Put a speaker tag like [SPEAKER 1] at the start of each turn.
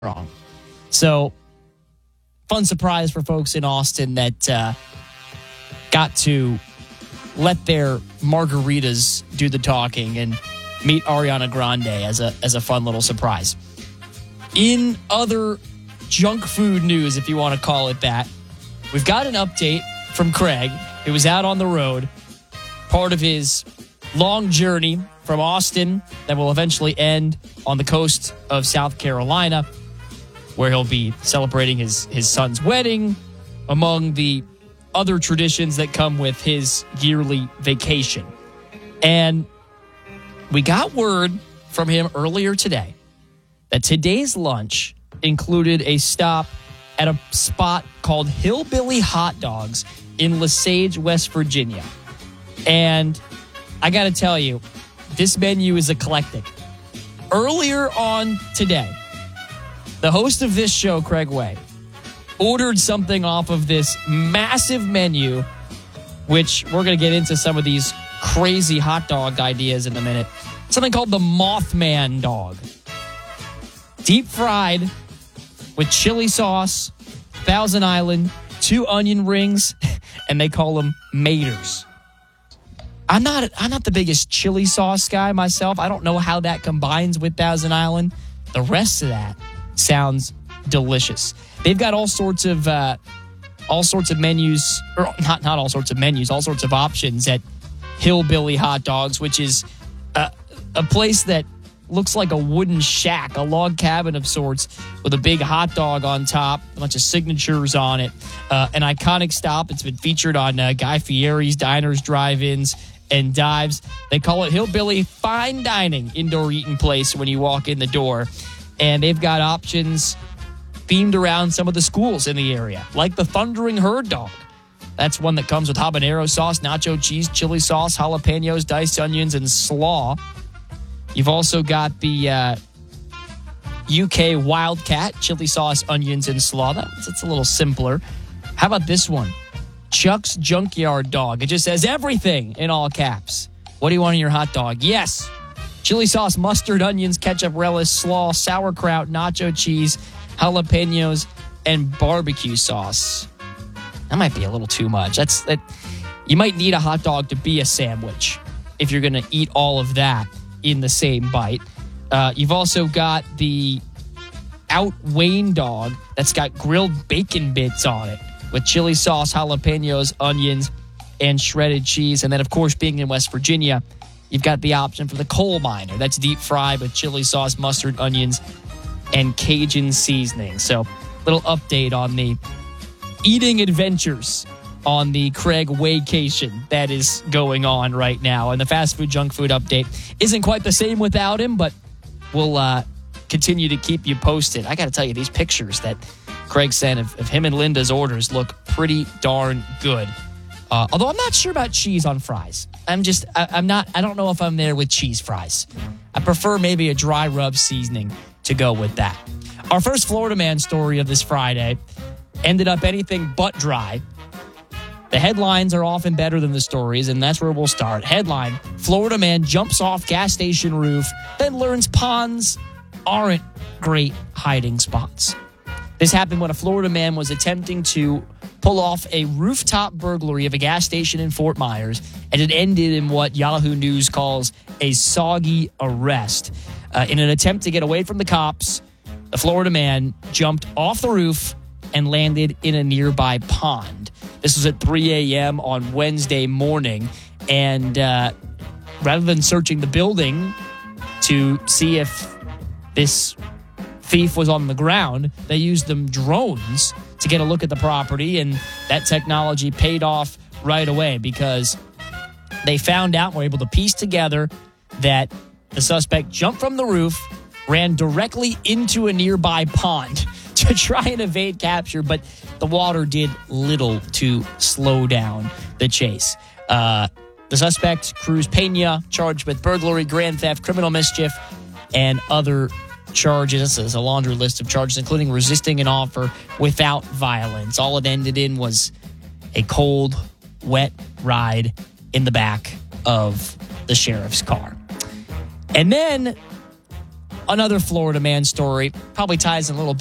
[SPEAKER 1] wrong. So, fun surprise for folks in Austin that got to let their margaritas do the talking and meet Ariana Grande as a fun little surprise. In other junk food news, if you want to call it that, we've got an update from Craig, who was out on the road, part of his long journey from Austin that will eventually end on the coast of South Carolina, where he'll be celebrating his son's wedding, among the other traditions that come with his yearly vacation. And we got word from him earlier today that today's lunch included a stop at a spot called Hillbilly Hot Dogs in Lesage, West Virginia. And I got to tell you, this menu is eclectic. Earlier on today, the host of this show, Craig Way, ordered something off of this massive menu, which we're going to get into some of these crazy hot dog ideas in a minute. Something called the Mothman dog. Deep fried with chili sauce, Thousand Island, 2 onion rings, and they call them maters. I'm not the biggest chili sauce guy myself. I don't know how that combines with Thousand Island. The rest of that sounds delicious. They've got all sorts of menus, or not all sorts of menus, all sorts of options at Hillbilly Hot Dogs, which is a place that looks like a wooden shack, a log cabin of sorts, with a big hot dog on top, a bunch of signatures on it. An iconic stop. It's been featured on Guy Fieri's Diners, Drive-Ins, and Dives. They call it Hillbilly Fine Dining Indoor Eating Place when you walk in the door. And they've got options themed around some of the schools in the area, like the Thundering Herd dog. That's one that comes with habanero sauce, nacho cheese, chili sauce, jalapenos, diced onions, and slaw. You've also got the UK Wildcat, chili sauce, onions, and slaw. That's a little simpler. How about this one? Chuck's Junkyard Dog. It just says everything in all caps. What do you want in your hot dog? Yes. Chili sauce, mustard, onions, ketchup, relish, slaw, sauerkraut, nacho cheese, jalapenos, and barbecue sauce. That might be a little too much. You might need a hot dog to be a sandwich if you're going to eat all of that in the same bite. You've also got the Out Wayne dog that's got grilled bacon bits on it with chili sauce, jalapenos, onions, and shredded cheese. And then, of course, being in West Virginia, you've got the option for the Coal Miner. That's deep fried with chili sauce, mustard, onions, and Cajun seasoning. So, little update on the eating adventures on the Craig Waycation that is going on right now. And the fast food, junk food update isn't quite the same without him, but we'll continue to keep you posted. I got to tell you, these pictures that Craig sent of him and Linda's orders look pretty darn good. Although I'm not sure about cheese on fries. I don't know if I'm there with cheese fries. I prefer maybe a dry rub seasoning to go with that. Our first Florida man story of this Friday ended up anything but dry. The headlines are often better than the stories, and that's where we'll start. Headline: Florida man jumps off gas station roof, then learns ponds aren't great hiding spots. This happened when a Florida man was attempting to pull off a rooftop burglary of a gas station in Fort Myers, and it ended in what Yahoo News calls a soggy arrest. In an attempt to get away from the cops, the Florida man jumped off the roof and landed in a nearby pond. This was at 3 a.m. on Wednesday morning, and rather than searching the building to see if this thief was on the ground, they used them drones to get a look at the property, and that technology paid off right away because they found out and were able to piece together that the suspect jumped from the roof, ran directly into a nearby pond to try and evade capture, but the water did little to slow down the chase. The suspect, Cruz Pena, charged with burglary, grand theft, criminal mischief, and other charges. This is a laundry list of charges, including resisting an offer without violence. All it ended in was a cold, wet ride in the back of the sheriff's car. And then another Florida man story. Probably ties in a little